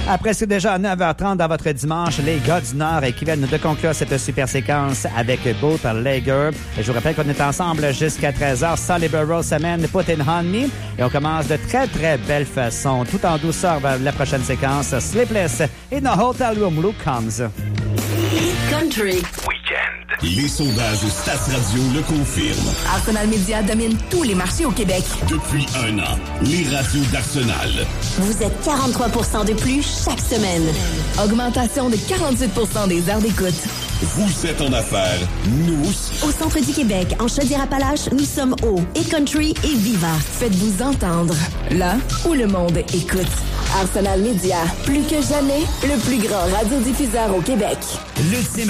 Après, c'est déjà à 9h30 dans votre dimanche, les gars du Nord qui viennent de conclure cette super séquence avec Boat Lager. Je vous rappelle qu'on est ensemble jusqu'à 13h. Solid Burrow semaine, Put in On Me. Et on commence de très, très belle façon, tout en douceur vers la prochaine séquence. Sleepless in the Hotel Room, Luke Combs. Country. Les sondages Stats Radio le confirment. Arsenal Media domine tous les marchés au Québec. Depuis 1 an, les radios d'Arsenal. Vous êtes 43% de plus chaque semaine. Augmentation de 48% des heures d'écoute. Vous êtes en affaires, nous aussi. Au centre du Québec, en Chaudière-Appalaches, nous sommes au et Country et Viva. Faites-vous entendre, là où le monde écoute. Arsenal Media, plus que jamais, le plus grand radiodiffuseur au Québec. L'ultime